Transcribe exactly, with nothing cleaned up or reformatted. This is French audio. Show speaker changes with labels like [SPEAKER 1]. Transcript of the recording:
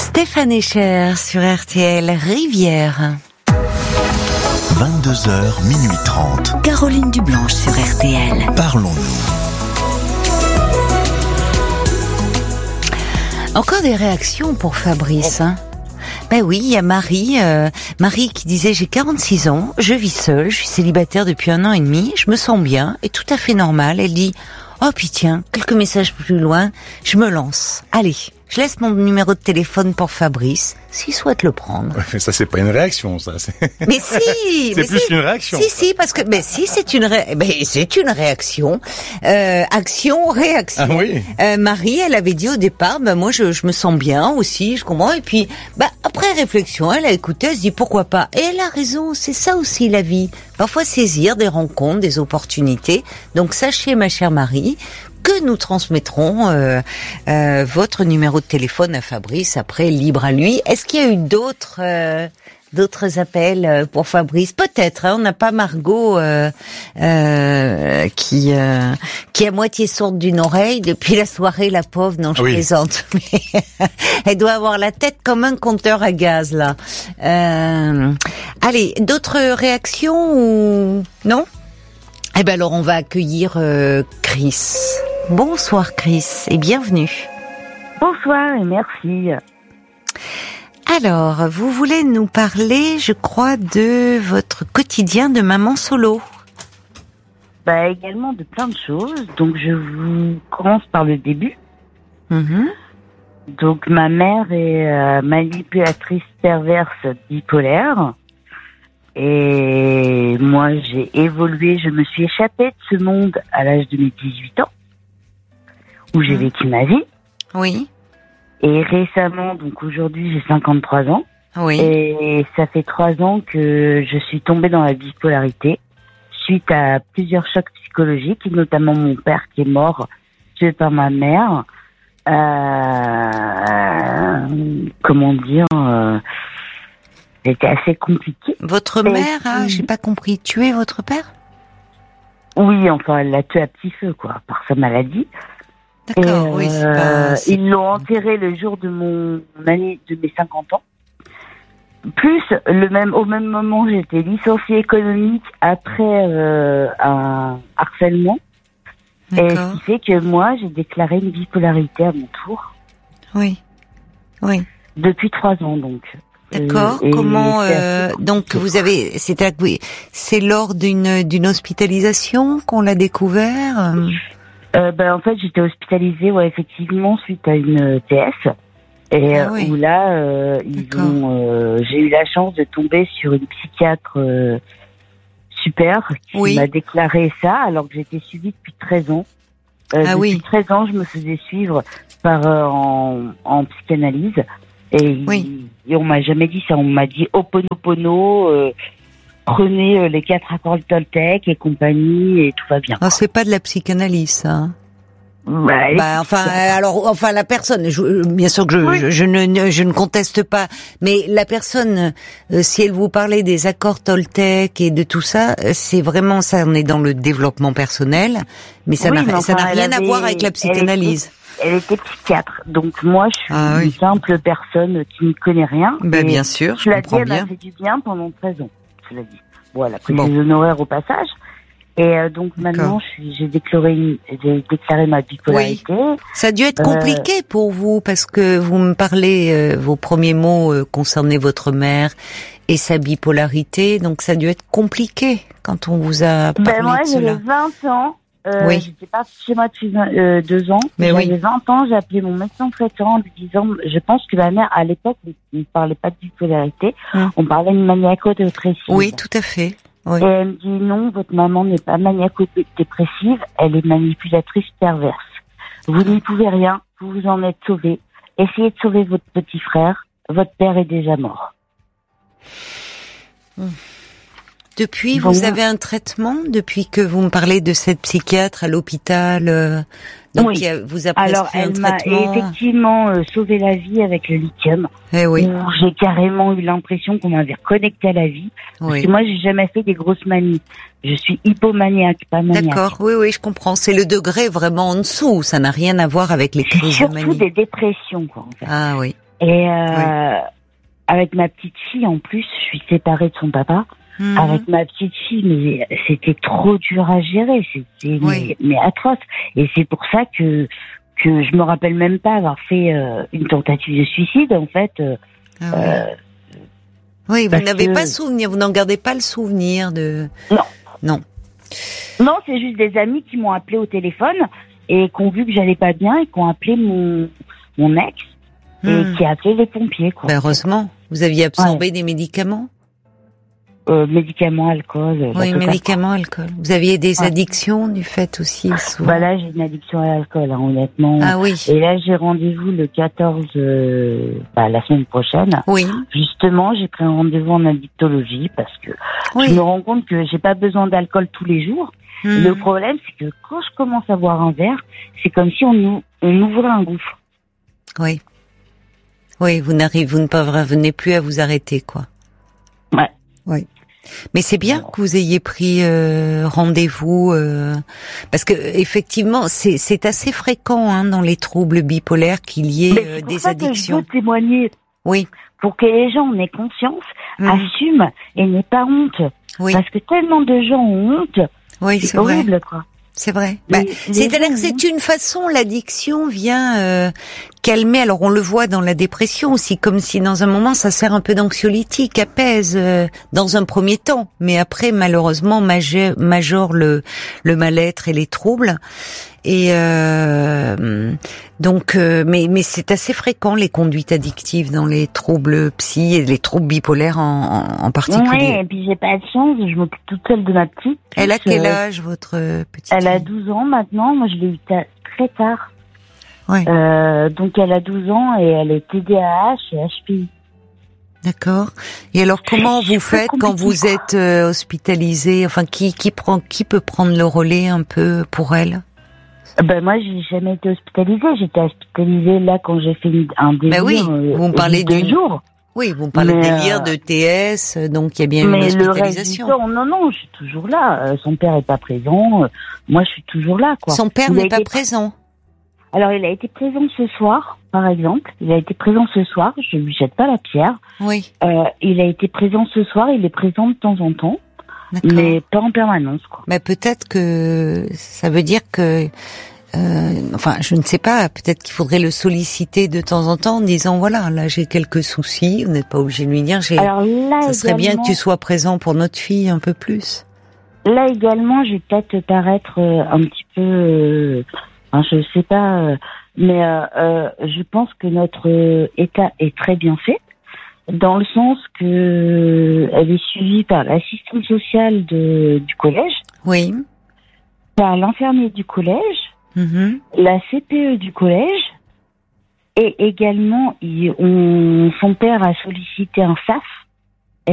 [SPEAKER 1] Stéphane Echer sur R T L, Rivière.
[SPEAKER 2] vingt-deux heures, minuit trente.
[SPEAKER 1] Caroline Dublanche sur R T L.
[SPEAKER 2] Parlons-nous.
[SPEAKER 1] Encore des réactions pour Fabrice, hein. Ben oui, il y a Marie, euh, Marie qui disait « J'ai quarante-six ans, je vis seule, je suis célibataire depuis un an et demi, je me sens bien et tout à fait normal. » Elle dit « Oh puis tiens, quelques messages plus loin, je me lance. Allez, je laisse mon numéro de téléphone pour Fabrice, s'il souhaite le prendre. »
[SPEAKER 3] Mais ça, c'est pas une réaction, ça. C'est...
[SPEAKER 1] Mais si,
[SPEAKER 3] c'est
[SPEAKER 1] mais
[SPEAKER 3] plus
[SPEAKER 1] si,
[SPEAKER 3] une réaction.
[SPEAKER 1] Si, si, parce que, mais si, c'est une, ré... mais c'est une réaction, euh, action, réaction.
[SPEAKER 3] Ah oui.
[SPEAKER 1] Euh, Marie, elle avait dit au départ, ben moi, je, je me sens bien aussi, je comprends. Et puis, bah après réflexion, elle a écouté, elle se dit pourquoi pas. Et elle a raison, c'est ça aussi la vie. Parfois saisir des rencontres, des opportunités. Donc sachez, ma chère Marie, que nous transmettrons euh, euh, votre numéro de téléphone à Fabrice, après libre à lui. Est-ce qu'il y a eu d'autres euh, d'autres appels pour Fabrice? Peut-être, hein, on n'a pas Margot euh, euh, qui euh, qui est à moitié sourde d'une oreille depuis la soirée, la pauvre, non je
[SPEAKER 3] oui.
[SPEAKER 1] plaisante. Mais elle doit avoir la tête comme un compteur à gaz là. Euh, allez, d'autres réactions ou non? Eh ben alors on va accueillir euh, Chris. Bonsoir Chris et bienvenue.
[SPEAKER 4] Bonsoir et merci.
[SPEAKER 1] Alors, vous voulez nous parler, je crois, de votre quotidien de maman solo.
[SPEAKER 4] Bah également de plein de choses. Donc je vous commence par le début.
[SPEAKER 1] Mm-hmm.
[SPEAKER 4] Donc ma mère est euh, manipulatrice perverse bipolaire. Et moi j'ai évolué, je me suis échappée de ce monde à l'âge de mes dix-huit ans. Où j'ai vécu ma vie.
[SPEAKER 1] Oui.
[SPEAKER 4] Et récemment, donc aujourd'hui, j'ai cinquante-trois ans.
[SPEAKER 1] Oui.
[SPEAKER 4] Et ça fait trois ans que je suis tombée dans la bipolarité suite à plusieurs chocs psychologiques, notamment mon père qui est mort tué par ma mère. Euh, comment dire euh, C'était assez compliqué.
[SPEAKER 1] Votre
[SPEAKER 4] et
[SPEAKER 1] mère, ah,
[SPEAKER 4] puis...
[SPEAKER 1] j'ai pas compris, tué votre père?
[SPEAKER 4] Oui, enfin, elle l'a tué à petit feu, quoi, par sa maladie.
[SPEAKER 1] D'accord,
[SPEAKER 4] et,
[SPEAKER 1] oui, c'est
[SPEAKER 4] euh,
[SPEAKER 1] pas... C'est...
[SPEAKER 4] Ils l'ont enterré le jour de mon année de mes cinquante ans. Plus, le même, au même moment, j'étais licenciée économique après euh, un harcèlement.
[SPEAKER 1] D'accord.
[SPEAKER 4] Et ce qui fait que moi, j'ai déclaré une bipolarité à mon tour.
[SPEAKER 1] Oui, oui.
[SPEAKER 4] Depuis trois ans, donc.
[SPEAKER 1] D'accord.
[SPEAKER 4] Et,
[SPEAKER 1] Comment
[SPEAKER 4] et
[SPEAKER 1] euh, donc vous avez, c'est oui, c'est lors d'une d'une hospitalisation qu'on l'a découvert.
[SPEAKER 4] Euh, ben, en fait, j'étais hospitalisée, ouais, effectivement, suite à une T S. Et
[SPEAKER 1] ah, oui.
[SPEAKER 4] où là, euh, ils ont, euh, j'ai eu la chance de tomber sur une psychiatre euh, super qui
[SPEAKER 1] oui.
[SPEAKER 4] m'a déclaré ça, alors que j'étais suivie depuis treize ans. Euh,
[SPEAKER 1] ah,
[SPEAKER 4] depuis
[SPEAKER 1] oui.
[SPEAKER 4] treize ans, je me faisais suivre par euh, en, en psychanalyse. Et,
[SPEAKER 1] oui.
[SPEAKER 4] et on m'a jamais dit ça. On m'a dit Ho'oponopono, euh, prenez euh, les quatre accords Toltec et compagnie et tout va bien.
[SPEAKER 1] Ah, c'est pas de la psychanalyse, ça. Hein.
[SPEAKER 4] Bah,
[SPEAKER 1] bah enfin, alors, enfin, la personne, je, bien sûr que je, oui. je, je ne, je ne conteste pas, mais la personne, euh, si elle vous parlait des accords Toltec et de tout ça, c'est vraiment ça. On est dans le développement personnel, mais ça
[SPEAKER 4] oui,
[SPEAKER 1] n'a,
[SPEAKER 4] mais
[SPEAKER 1] ça
[SPEAKER 4] enfin,
[SPEAKER 1] n'a rien
[SPEAKER 4] avait,
[SPEAKER 1] à voir avec la psychanalyse.
[SPEAKER 4] Elle était, elle était psychiatre, donc moi, je suis
[SPEAKER 1] ah,
[SPEAKER 4] une
[SPEAKER 1] oui.
[SPEAKER 4] simple personne qui ne connaît rien.
[SPEAKER 1] Ben bien sûr, je comprends
[SPEAKER 4] dit,
[SPEAKER 1] bien.
[SPEAKER 4] Elle m'a fait du bien pendant treize ans. Je l'ai dit. Voilà, pris
[SPEAKER 1] bon.
[SPEAKER 4] des honoraires au passage. Et euh, donc maintenant, je suis, j'ai déclaré, une, j'ai déclaré ma bipolarité.
[SPEAKER 1] Oui. Ça a dû être compliqué euh... pour vous parce que vous me parlez, euh, vos premiers mots euh, concernaient votre mère et sa bipolarité, donc ça a dû être compliqué quand on vous a parlé
[SPEAKER 4] ben moi,
[SPEAKER 1] de cela.
[SPEAKER 4] J'avais vingt ans. Euh,
[SPEAKER 1] oui.
[SPEAKER 4] J'étais pas chez moi depuis euh, deux ans.
[SPEAKER 1] Mais
[SPEAKER 4] j'avais
[SPEAKER 1] oui.
[SPEAKER 4] vingt ans, j'ai appelé mon médecin traitant en lui disant, je pense que ma mère, à l'époque, on ne parlait pas de bipolarité, hum. on parlait de maniaco-dépressive.
[SPEAKER 1] Oui, tout à fait. Oui.
[SPEAKER 4] Et elle me dit non, votre maman n'est pas maniaco-dépressive, elle est manipulatrice perverse. Vous n'y pouvez rien, vous vous en êtes sauvé. Essayez de sauver votre petit frère, votre père est déjà mort.
[SPEAKER 1] Depuis,
[SPEAKER 4] bon,
[SPEAKER 1] vous avez un traitement depuis que vous me parlez de cette psychiatre à l'hôpital euh, donc
[SPEAKER 4] oui.
[SPEAKER 1] qui a, vous a prescrit
[SPEAKER 4] Alors,
[SPEAKER 1] un
[SPEAKER 4] elle
[SPEAKER 1] traitement.
[SPEAKER 4] m'a effectivement euh, sauvé la vie avec le lithium.
[SPEAKER 1] Eh oui.
[SPEAKER 4] J'ai carrément eu l'impression qu'on m'avait reconnecté à la vie. Parce
[SPEAKER 1] oui.
[SPEAKER 4] que moi, j'ai jamais fait des grosses manies. Je suis hypomaniaque, pas maniaque.
[SPEAKER 1] D'accord, oui, oui, je comprends. C'est le degré vraiment en dessous. Ça n'a rien à voir avec les crises de manie.
[SPEAKER 4] Surtout des dépressions, quoi, en fait.
[SPEAKER 1] Ah oui.
[SPEAKER 4] Et euh,
[SPEAKER 1] Oui.
[SPEAKER 4] avec ma petite fille, en plus, je suis séparée de son papa.
[SPEAKER 1] Mhm.
[SPEAKER 4] Avec ma petite fille, mais c'était trop dur à gérer, c'était
[SPEAKER 1] Oui.
[SPEAKER 4] mais, mais atroce. Et c'est pour ça que que je me rappelle même pas avoir fait euh, une tentative de suicide, en fait. Euh,
[SPEAKER 1] Ah oui.
[SPEAKER 4] euh,
[SPEAKER 1] Oui, vous
[SPEAKER 4] parce
[SPEAKER 1] n'avez
[SPEAKER 4] que-
[SPEAKER 1] pas souvenir, vous n'en gardez pas le souvenir de...
[SPEAKER 4] Non.
[SPEAKER 1] Non.
[SPEAKER 4] Non, c'est juste des amis qui m'ont appelé au téléphone et qui ont vu que j'allais pas bien et qui ont appelé mon mon ex et
[SPEAKER 1] Hmm.
[SPEAKER 4] qui a appelé les pompiers, quoi.
[SPEAKER 1] Ben, heureusement, vous aviez absorbé des médicaments.
[SPEAKER 4] Euh, médicaments, alcool. la
[SPEAKER 1] Oui,
[SPEAKER 4] totale,
[SPEAKER 1] médicaments, alcool. Vous aviez des
[SPEAKER 4] Ouais.
[SPEAKER 1] addictions du fait aussi,
[SPEAKER 4] quoi.
[SPEAKER 1] souvent.
[SPEAKER 4] Bah là, j'ai une addiction à l'alcool, hein, honnêtement.
[SPEAKER 1] Ah oui.
[SPEAKER 4] Et là, j'ai rendez-vous le quatorze, euh, bah, la semaine prochaine.
[SPEAKER 1] Oui.
[SPEAKER 4] Justement, j'ai pris un rendez-vous en addictologie parce que
[SPEAKER 1] Oui.
[SPEAKER 4] je me rends compte que j'ai pas besoin d'alcool tous les jours.
[SPEAKER 1] Hmm.
[SPEAKER 4] Le problème, c'est que quand je commence à boire un verre, c'est comme si on, ou- on ouvrait un gouffre.
[SPEAKER 1] Oui. Oui, vous n'arrivez, vous ne parvenez plus à vous arrêter, quoi.
[SPEAKER 4] Ouais.
[SPEAKER 1] Oui. Mais c'est bien que vous ayez pris euh, rendez-vous euh, parce que effectivement, c'est c'est assez fréquent hein, dans les troubles bipolaires qu'il y ait
[SPEAKER 4] Mais
[SPEAKER 1] euh,
[SPEAKER 4] c'est pour
[SPEAKER 1] des
[SPEAKER 4] ça que je
[SPEAKER 1] addictions.
[SPEAKER 4] veux témoigner
[SPEAKER 1] Oui.
[SPEAKER 4] pour que les gens en aient conscience,
[SPEAKER 1] Mhm.
[SPEAKER 4] assument et n'aient pas honte.
[SPEAKER 1] Oui.
[SPEAKER 4] Parce que tellement de gens ont honte,
[SPEAKER 1] Oui,
[SPEAKER 4] c'est
[SPEAKER 1] c'est vrai.
[SPEAKER 4] horrible, quoi.
[SPEAKER 1] C'est vrai.
[SPEAKER 4] Les-
[SPEAKER 1] Bah,
[SPEAKER 4] les
[SPEAKER 1] c'est-à-dire
[SPEAKER 4] gens,
[SPEAKER 1] que c'est une façon, l'addiction vient euh, calmer. Alors on le voit dans la dépression aussi, comme si dans un moment ça sert un peu d'anxiolytique, apaise euh, dans un premier temps, mais après malheureusement majore, majore le le mal-être et les troubles. Et euh, donc, euh, mais mais c'est assez fréquent les conduites addictives dans les troubles psy et les troubles bipolaires en, en, en particulier.
[SPEAKER 4] Ouais, et puis j'ai pas de chance, je m'occupe toute seule de ma petite.
[SPEAKER 1] Elle a
[SPEAKER 4] Plus,
[SPEAKER 1] quel
[SPEAKER 4] euh,
[SPEAKER 1] âge votre euh, petite
[SPEAKER 4] Elle a
[SPEAKER 1] fille
[SPEAKER 4] douze ans maintenant, moi je l'ai eu ta- très tard.
[SPEAKER 1] Ouais.
[SPEAKER 4] Euh, donc elle a douze ans et elle est T D A H et H P I.
[SPEAKER 1] D'accord. Et alors, comment
[SPEAKER 4] C'est
[SPEAKER 1] vous faites quand
[SPEAKER 4] compliqué,
[SPEAKER 1] vous
[SPEAKER 4] quoi.
[SPEAKER 1] êtes euh, hospitalisé? Enfin, qui qui prend, qui peut prendre le relais un peu pour elle?
[SPEAKER 4] Ben moi j'ai jamais été hospitalisée, j'étais hospitalisée là quand j'ai fait une- un délire.
[SPEAKER 1] Ben oui,
[SPEAKER 4] euh,
[SPEAKER 1] vous me parlez
[SPEAKER 4] de deux
[SPEAKER 1] d'une-
[SPEAKER 4] jours.
[SPEAKER 1] Oui, vous me parlez de
[SPEAKER 4] Mais,
[SPEAKER 1] délire,
[SPEAKER 4] euh,
[SPEAKER 1] de T S, euh, donc il y a bien une
[SPEAKER 4] Mais le reste du
[SPEAKER 1] hospitalisation.
[SPEAKER 4] temps, non, non, je suis toujours là. Euh, son père est pas présent. euh, moi, je suis toujours là, quoi.
[SPEAKER 1] Son père
[SPEAKER 4] Il a
[SPEAKER 1] n'est pas
[SPEAKER 4] été-
[SPEAKER 1] présent.
[SPEAKER 4] Alors, il a été présent ce soir, par exemple. Il a été présent ce soir. Je lui jette pas la pierre.
[SPEAKER 1] Oui,
[SPEAKER 4] Euh, il a été présent ce soir. Il est présent de temps en temps,
[SPEAKER 1] d'accord.
[SPEAKER 4] mais pas en permanence, quoi.
[SPEAKER 1] Mais peut-être que ça veut dire que, euh, enfin, je ne sais pas. Peut-être qu'il faudrait le solliciter de temps en temps en disant voilà, là j'ai quelques soucis. Vous n'êtes pas obligé de lui dire. J'ai.
[SPEAKER 4] Alors là,
[SPEAKER 1] Ça serait bien que
[SPEAKER 4] également-
[SPEAKER 1] tu sois présent pour notre fille un peu plus.
[SPEAKER 4] Là également, je vais peut-être paraître euh, un petit peu, euh, enfin, je sais pas, euh, mais euh, euh, je pense que notre euh, état est très bien fait, dans le sens que euh, elle est suivie par l'assistante sociale de, du collège,
[SPEAKER 1] Oui.
[SPEAKER 4] par l'infirmier du collège,
[SPEAKER 1] Mhm.
[SPEAKER 4] la C P E du collège, et également il- on, son père a sollicité un S A F